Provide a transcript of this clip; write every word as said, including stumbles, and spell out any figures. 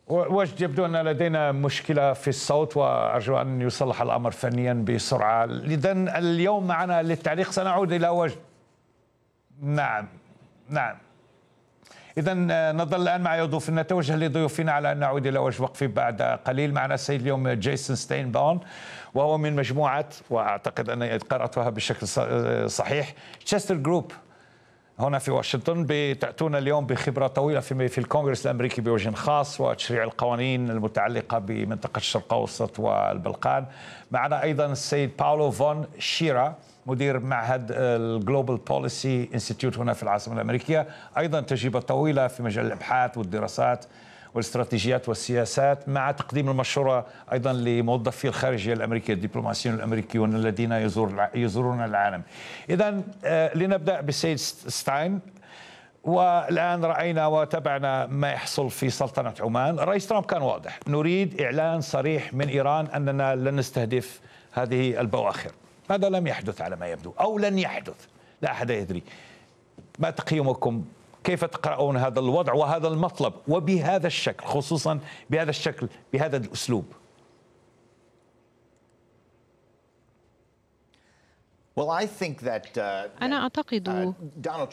وجد يبدو أن لدينا مشكلة في الصوت، وأرجو أن يصلح الأمر فنيا بسرعة. إذن اليوم معنا للتعليق سنعود إلى وجد. نعم نعم. إذا نظل الآن مع ضيوف، نتوجه لضيوفنا على أن نعود إلى وجه وقفي بعد قليل. معنا السيد اليوم جيسون ستينباون، وهو من مجموعة، وأعتقد أني قرأتها بشكل صحيح، تشستر جروب هنا في واشنطن. بتأتون اليوم بخبرة طويلة في في الكونغرس الأمريكي بوجه خاص وتشريع القوانين المتعلقة بمنطقة الشرق الأوسط والبلقان. معنا أيضا السيد باولو فون شيرا، مدير معهد الجلوبال بوليسي انستيتيوت هنا في العاصمة الأمريكية، أيضا تجربة طويلة في مجال الأبحاث والدراسات والاستراتيجيات والسياسات، مع تقديم المشورة أيضا لموظفي الخارجية الأمريكية، الدبلوماسيون الأمريكيون الذين يزور يزورون العالم. إذا لنبدأ بالسيد ستاين. والآن رأينا وتابعنا ما يحصل في سلطنة عمان. رئيس ترامب كان واضح: نريد إعلان صريح من إيران أننا لن نستهدف هذه البواخر. هذا لم يحدث على ما يبدو، أو لن يحدث، لا أحد يدري. ما تقييمكم؟ كيف تقرؤون هذا الوضع وهذا المطلب وبهذا الشكل، خصوصا بهذا الشكل بهذا الأسلوب؟ أنا أعتقد